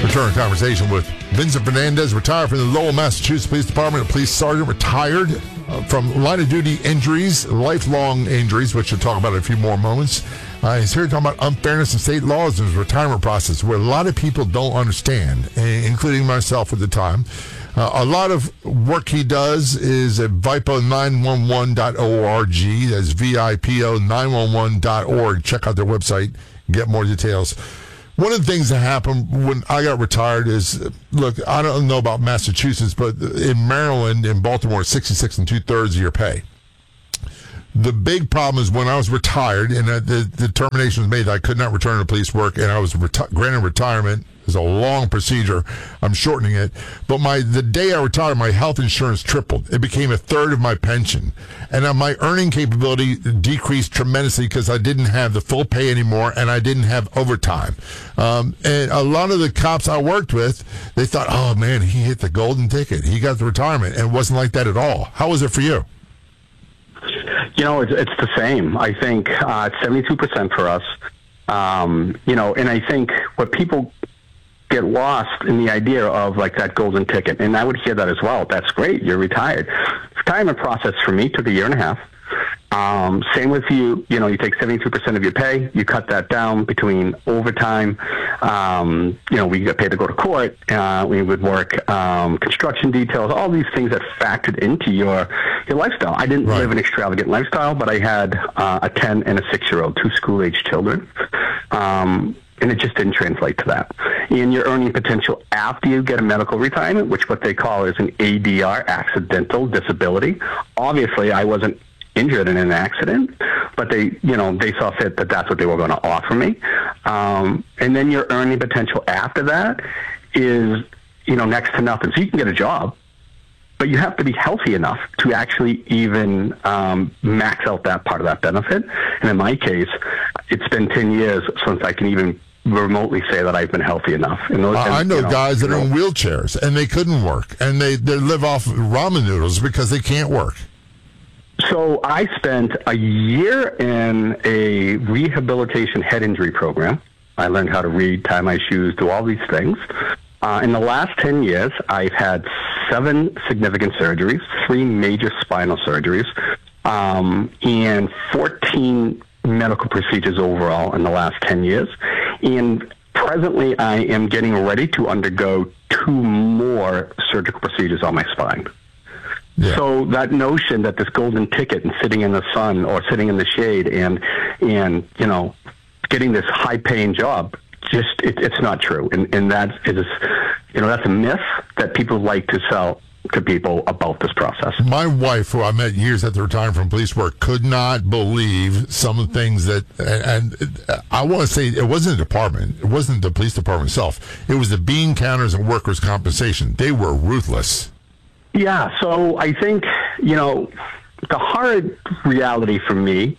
Return conversation with Vincent Fernandez, retired from the Lowell, Massachusetts Police Department, a police sergeant, retired from line of duty injuries, lifelong injuries, which we'll talk about in a few more moments. He's here talking about unfairness in state laws and his retirement process, where a lot of people don't understand, including myself at the time. A lot of work he does is at VIPO911.org. That's VIPO911.org. Check out their website, get more details. One of the things that happened when I got retired is, look, I don't know about Massachusetts, but in Maryland and Baltimore, 66 2/3 of your pay. The big problem is when I was retired and the determination was made that I could not return to police work, and I was granted retirement. It was a long procedure. I'm shortening it. But the day I retired, my health insurance tripled. It became a third of my pension. And my earning capability decreased tremendously because I didn't have the full pay anymore and I didn't have overtime. And a lot of the cops I worked with, they thought, oh, man, he hit the golden ticket. He got the retirement. And it wasn't like that at all. How was it for you? You know, it's the same. I think it's 72% for us. You know, and I think what people get lost in the idea of like that golden ticket, and I would hear that as well. That's great. You're retired. Retirement process for me took 1.5 years. Same with you. You know, you take 72% of your pay. You cut that down between overtime. You know, we get paid to go to court. We would work construction details. All these things that factored into your lifestyle. I didn't live an extravagant lifestyle, but I had a 10 and a 6-year-old, 2 school-age children. And it just didn't translate to that. And your earning potential after you get a medical retirement, which what they call is an ADR, accidental disability. Obviously, I wasn't injured in an accident, but they saw fit that that's what they were going to offer me. And then your earning potential after that is, next to nothing. So you can get a job, but you have to be healthy enough to actually even max out that part of that benefit. And in my case, it's been 10 years since I can even remotely say that I've been healthy enough. I know guys that are in wheelchairs and they couldn't work, and they live off ramen noodles because they can't work. So I spent a year in a rehabilitation head injury program. I learned how to read, tie my shoes, do all these things. In the last 10 years, I've had 7 significant surgeries, 3 major spinal surgeries, and 14 medical procedures overall in the last 10 years. And presently, I am getting ready to undergo 2 more surgical procedures on my spine. Yeah. So that notion that this golden ticket and sitting in the sun or sitting in the shade and getting this high-paying job, it's not true. And that's a myth that people like to sell to people about this process. My wife, who I met years after retiring from police work, could not believe some of the things that, and I want to say it wasn't the department, it wasn't the police department itself, it was the bean counters and workers' compensation. They were ruthless. Yeah, so I think, the hard reality for me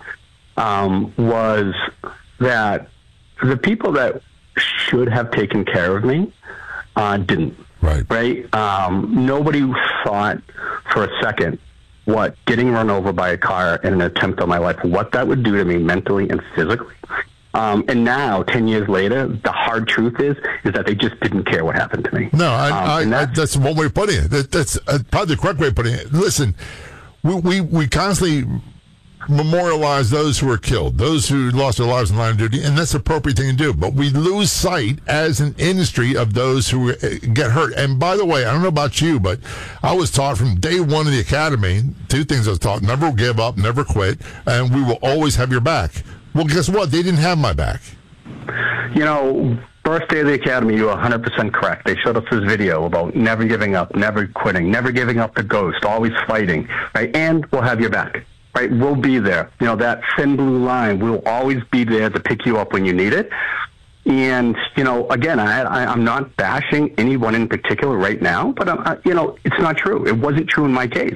was that the people that should have taken care of me didn't. Right? Nobody thought for a second what getting run over by a car in an attempt on my life, what that would do to me mentally and physically. And now, 10 years later, the hard truth is that they just didn't care what happened to me. No, that's one way of putting it. That's probably the correct way of putting it. Listen, we constantly memorialize those who were killed, those who lost their lives in line of duty, and that's the appropriate thing to do. But we lose sight as an industry of those who get hurt. And by the way, I don't know about you, but I was taught from day one of the academy, 2 things I was taught: never give up, never quit, and we will always have your back. Well, guess what? They didn't have my back. First day of the academy, you were 100% correct. They showed us this video about never giving up, never quitting, never giving up the ghost, always fighting, right? And we'll have your back, right? We'll be there. That thin blue line, we'll always be there to pick you up when you need it. And, again, I'm not bashing anyone in particular right now, but, it's not true. It wasn't true in my case.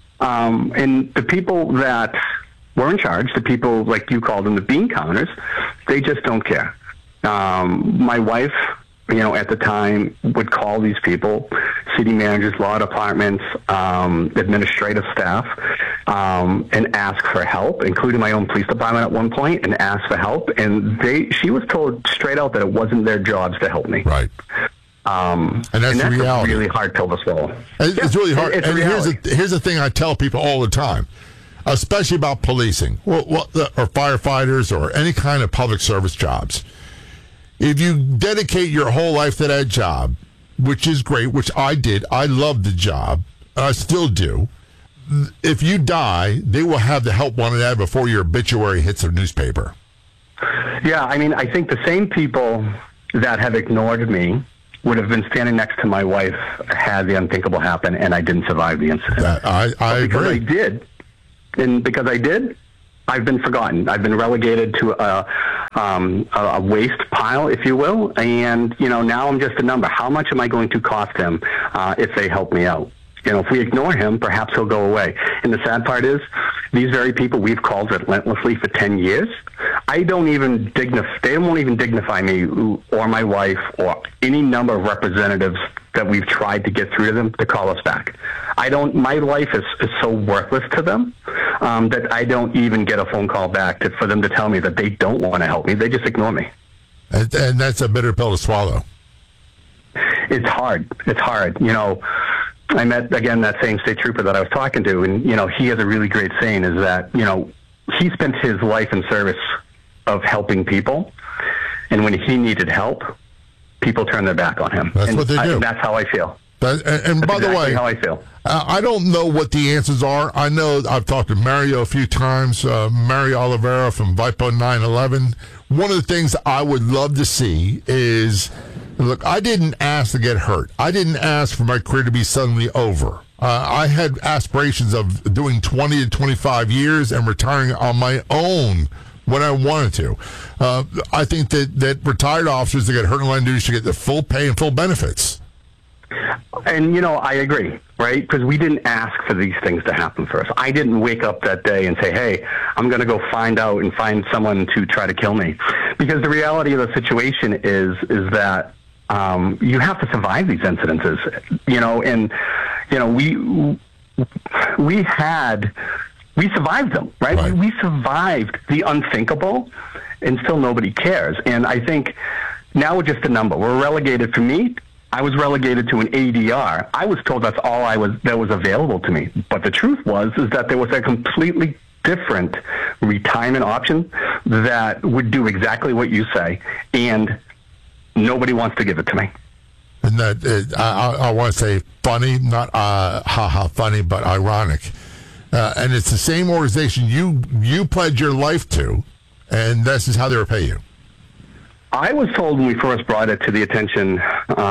And the people that were in charge, the people like you called them the bean counters, they just don't care. My wife, at the time would call these people, city managers, law departments, administrative staff, and ask for help, including my own police department at one point, and ask for help. And she was told straight out that it wasn't their jobs to help me. Right. And that's the reality. A really hard pill to swallow. It's really hard. It's and here's the thing I tell people all the time, especially about policing or firefighters or any kind of public service jobs. If you dedicate your whole life to that job, which is great, which I did, I love the job, I still do. If you die, they will have the help wanted ad before your obituary hits the newspaper. Yeah, I mean, I think the same people that have ignored me would have been standing next to my wife had the unthinkable happen, and I didn't survive the incident. I agree. Because I did, and because I did, I've been forgotten. I've been relegated to a waste pile, if you will, and now I'm just a number. How much am I going to cost him if they help me out? If we ignore him, perhaps he'll go away. And the sad part is, these very people we've called relentlessly for 10 years, they won't even dignify me or my wife or any number of representatives that we've tried to get through to them to call us back. My life is so worthless to them that I don't even get a phone call back for them to tell me that they don't want to help me. They just ignore me. And that's a bitter pill to swallow. It's hard. It's hard. I met, again, that same state trooper that I was talking to, and, he has a really great saying is that, he spent his life in service of helping people, and when he needed help, people turned their back on him. That's what they do. That's how I feel. And by the way, how I feel. I don't know what the answers are. I know I've talked to Mario a few times, Mario Oliveira from VIPO 911. One of the things I would love to see is, look, I didn't ask to get hurt. I didn't ask for my career to be suddenly over. I had aspirations of doing 20 to 25 years and retiring on my own when I wanted to. I think that retired officers that get hurt in line of duty should get the full pay and full benefits. And, I agree, right? Because we didn't ask for these things to happen for us. I didn't wake up that day and say, hey, I'm going to go find out and find someone to try to kill me. Because the reality of the situation is that you have to survive these incidences, we survived them, right? We survived the unthinkable, and still nobody cares. And I think now we're just a number. We're relegated. For me, I was relegated to an ADR. I was told that's all that was available to me. But the truth is that there was a completely different retirement option that would do exactly what you say, and nobody wants to give it to me. And that I want to say funny, not funny, but ironic. And it's the same organization you pledged your life to, and this is how they repay you. I was told when we first brought it to the attention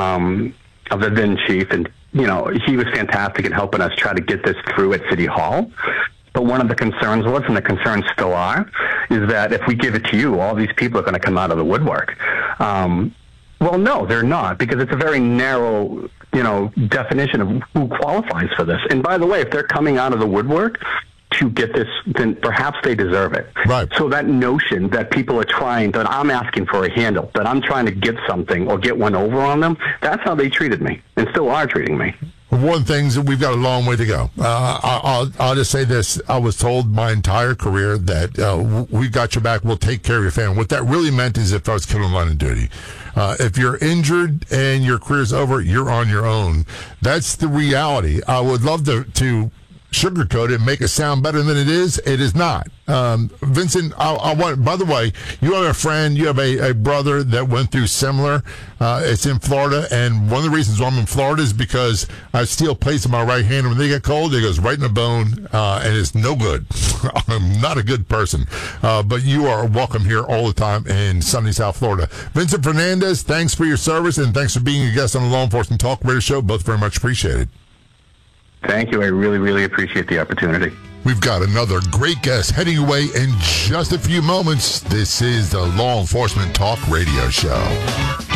of the then chief, and he was fantastic in helping us try to get this through at City Hall. But one of the concerns was, and the concerns still are, is that if we give it to you, all these people are going to come out of the woodwork. Well, no, they're not, because it's a very narrow, definition of who qualifies for this. And by the way, if they're coming out of the woodwork to get this, then perhaps they deserve it. Right. So that notion that people are trying, that I'm asking for a handle, that I'm trying to get something or get one over on them, that's how they treated me and still are treating me. One thing is we've got a long way to go. I'll just say this. I was told my entire career that we've got your back. We'll take care of your family. What that really meant is if I was killed in line of duty. If you're injured and your career's over, you're on your own. That's the reality. I would love to sugarcoat it and make it sound better than it is. It is not. Vincent, I want, by the way, you have a friend, you have a brother that went through similar. It's in Florida, and one of the reasons why I'm in Florida is because I have steel plates in my right hand, and when they get cold, it goes right in the bone, and it's no good. I'm not a good person, but you are welcome here all the time in sunny South Florida. Vincent Fernandez, thanks for your service, and thanks for being a guest on the Law Enforcement Talk Radio Show. Both very much appreciated. Thank you. I really, really appreciate the opportunity. We've got another great guest heading away in just a few moments. This is the Law Enforcement Talk Radio Show.